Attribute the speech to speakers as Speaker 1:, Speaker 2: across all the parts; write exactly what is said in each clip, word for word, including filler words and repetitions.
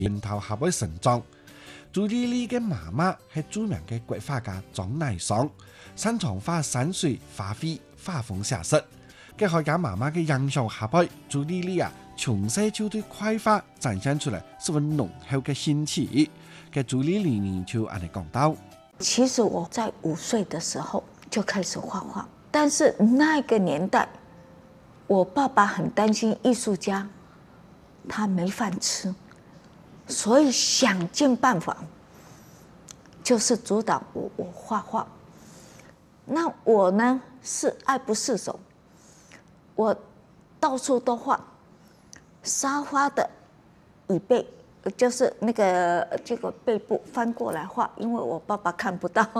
Speaker 1: 年頭下尾成長。朱麗麗嘅媽媽係著名嘅國畫家莊乃裳，擅長畫山水、花卉、畫風寫實。嘅學家媽媽嘅印象下背，朱麗麗啊，從細就對繪畫展現出來十分濃厚嘅興趣。嘅朱麗麗呢就按你講到，
Speaker 2: 其實我在五歲的時候就開始畫畫，但是那個年代，我爸爸很擔心藝術家他沒飯吃，所以想盡辦法，就是阻擋我我畫畫。那我呢是愛不釋手，我到處都畫，沙發的椅背，就是那個這個背部翻過來畫，因為我爸爸看不到。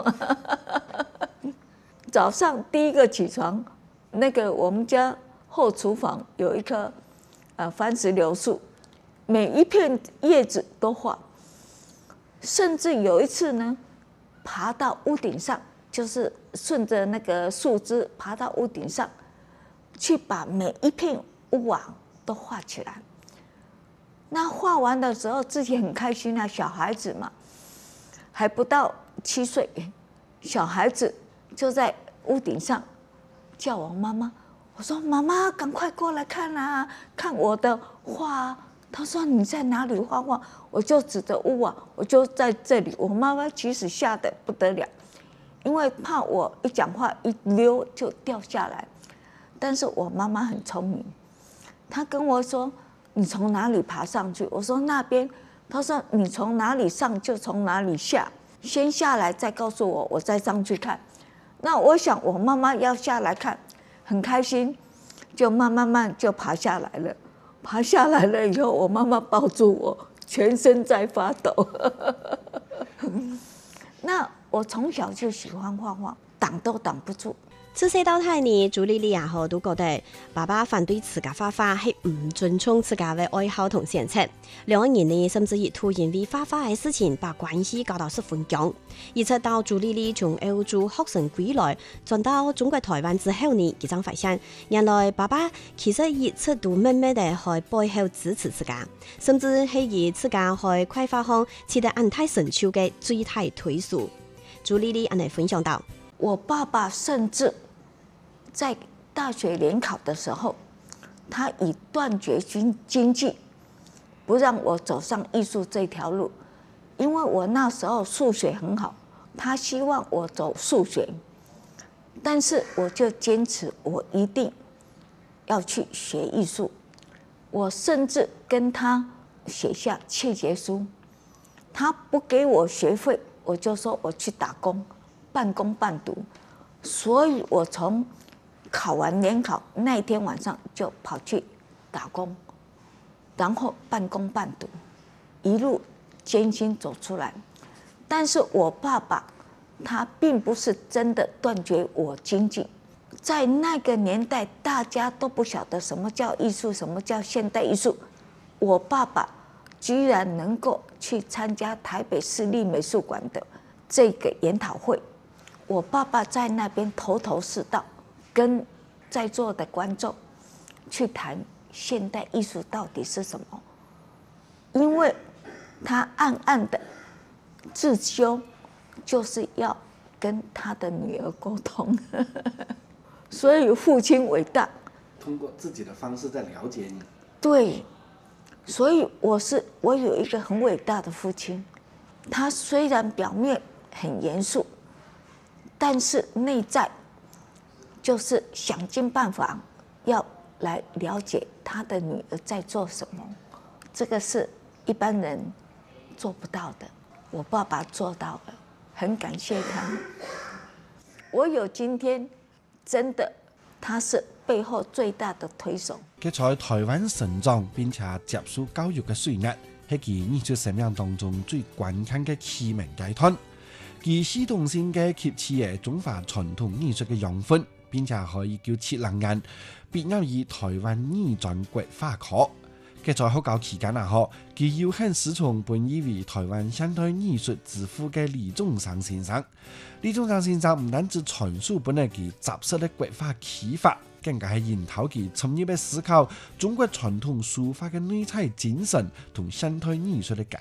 Speaker 2: 早上第一個起床，那個我們家後廚房有一棵啊番石榴樹，每一片葉子都畫，甚至有一次呢，爬到屋頂上，就是順着那個樹枝爬到屋頂上，去把每一片屋瓦都畫起來。那畫完的時候，自己很開心啊，小孩子嘛，還不到七歲，小孩子就在屋頂上叫我媽媽。我說媽媽，趕快過來看啊，看我的畫。他說你在哪裡畫畫？我就指着屋瓦，我就在這裡。我媽媽其實嚇得不得了，因為怕我一講話一溜就掉下來。但是我媽媽很聰明，她跟我說，你從哪裡爬上去？我說那邊。她說你從哪裡上就從哪裡下，先下來再告訴我，我再上去看。那我想我媽媽要下來看，很開心，就慢慢慢就爬下來了。爬下來了以後，我媽媽抱住我，全身在發抖。那我從小就喜歡畫畫，擋都擋不住。
Speaker 3: 自細到大呢，朱麗麗也好都覺得爸爸反對自家畫畫係唔尊重自家嘅愛好同sen切。兩個人呢，甚至亦突然為畫畫嘅事情把關係搞到十分僵。而直到朱麗麗從歐洲學成歸來，轉到中國台灣之後呢，佢才發現原來爸爸其實一直都默默地喺背後支持自家，甚至係以自家喺繪畫上取得安泰成就嘅最大推手。朱麗麗安尼分享到，
Speaker 2: 我爸爸甚至在大學聯考的時候，他以斷絕經經濟，不讓我走上藝術這條路，因為我那時候數學很好，他希望我走數學，但是我就堅持我一定要去學藝術。我甚至跟他寫下切結書，他不給我學費，我就說我去打工，半工半讀。所以我從考完聯考那天晚上就跑去打工，然後半工半讀，一路艱辛走出來。但是我爸爸他並不是真的斷絕我經濟，在那個年代大家都不曉得什麼叫藝術，什麼叫現代藝術。我爸爸居然能夠去參加台北市立美術館的這個研討會。我爸爸在那邊頭頭是道，跟在座的觀眾去談現代藝術到底是什麼，因為他暗暗的自修，就是要跟他的女兒溝通，所以父親偉大，
Speaker 1: 通過自己的方式在了解你。
Speaker 2: 對，所以我是我有一個很偉大的父親，他雖然表面很嚴肅，但是內在就是想盡辦法要來了解他的女兒在做什麼，這個是一般人做不到的，我爸爸做到了，很感謝他。我有今天，真的，他是背後最大的推手。
Speaker 1: 佢在台灣成長並且接受教育嘅歲月，係佢藝術生命當中最關鍵嘅啟蒙階段。佢系統性嘅吸取嘅中華傳統藝術嘅養分，並且可以叫設能人畢業於台灣二專國畫科。佢在學校期間啊，嗬，佢有幸師從本以為台灣現代藝術之父嘅李宗盛先生。李宗盛先生唔單止傳授本嚟佢雜識嘅國畫啟發， 更加係引導佢深入嘅思考中國傳統書法嘅內在精神同現代藝術嘅界